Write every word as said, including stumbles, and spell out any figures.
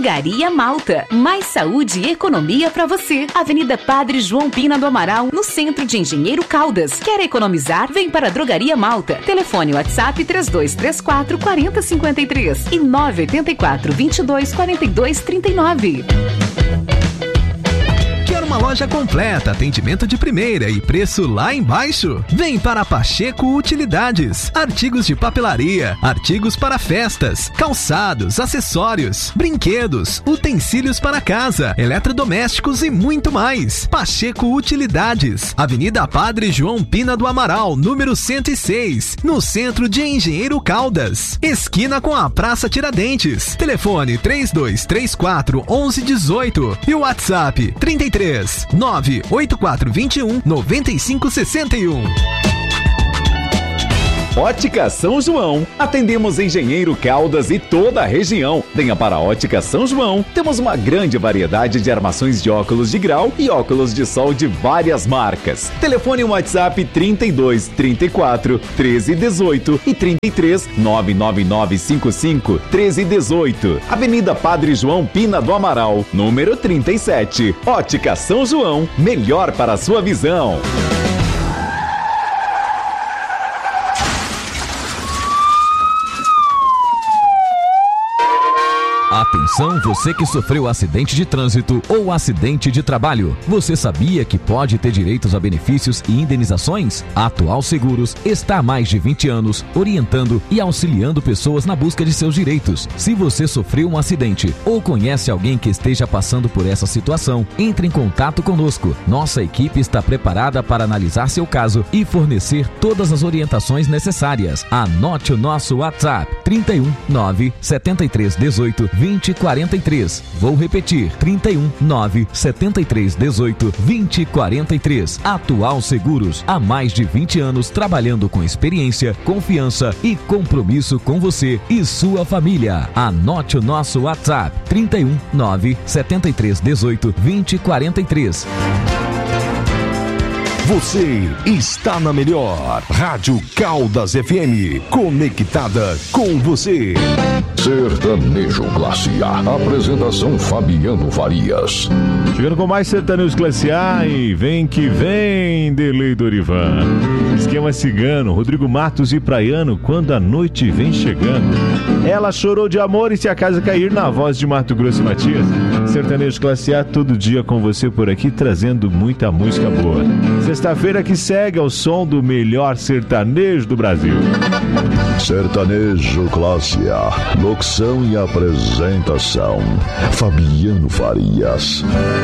Drogaria Malta. Mais saúde e economia para você. Avenida Padre João Pina do Amaral, no centro de Engenheiro Caldas. Quer economizar? Vem para a Drogaria Malta. Telefone WhatsApp três dois três quatro, quatro zero cinco três e nove oito quatro, vinte e dois, quarenta e dois, trinta e nove. Uma loja completa, atendimento de primeira e preço lá embaixo? Vem para Pacheco Utilidades. Artigos de papelaria, artigos para festas, calçados, acessórios, brinquedos, utensílios para casa, eletrodomésticos e muito mais. Pacheco Utilidades, Avenida Padre João Pina do Amaral, número cento e seis, no centro de Engenheiro Caldas, esquina com a Praça Tiradentes. Telefone três dois três quatro, onze dezoito e o WhatsApp trinta e três nove oito quatro dois um, nove cinco seis um. Ótica São João. Atendemos Engenheiro Caldas e toda a região. Venha para a Ótica São João. Temos uma grande variedade de armações de óculos de grau e óculos de sol de várias marcas. Telefone e WhatsApp trinta e dois, trinta e quatro, treze, dezoito e trinta e três, nove nove nove cinco cinco, treze, dezoito. Avenida Padre João Pina do Amaral, número trinta e sete. Ótica São João. Melhor para a sua visão. Atenção, você que sofreu acidente de trânsito ou acidente de trabalho. Você sabia que pode ter direitos a benefícios e indenizações? A Atual Seguros está há mais de vinte anos orientando e auxiliando pessoas na busca de seus direitos. Se você sofreu um acidente ou conhece alguém que esteja passando por essa situação, entre em contato conosco. Nossa equipe está preparada para analisar seu caso e fornecer todas as orientações necessárias. Anote o nosso WhatsApp trinta e um, nove, setenta e três, dezoito, vinte, quarenta e três. Vou repetir, trinta e um, nove, setenta e três, dezoito, vinte, quarenta e três. Atual Seguros, há mais de vinte anos trabalhando com experiência, confiança e compromisso com você e sua família. Anote o nosso WhatsApp, trinta e um, nove, setenta e três, dezoito, vinte, quarenta e três. Você está na melhor Rádio Caldas F M, conectada com você. Sertanejo Classe A. Apresentação Fabiano Farias. Chegando com mais Sertanejo Classe A e vem que vem, Delei Dorivan. Esquema cigano, Rodrigo Matos e Praiano, quando a noite vem chegando. Ela chorou de amor e se a casa cair, na voz de Mato Grosso e Matias. Sertanejo Classe A todo dia com você por aqui, trazendo muita música boa. Sexta-feira que segue ao som do melhor sertanejo do Brasil. Sertanejo Classe A. Locução e apresentação Fabiano Farias.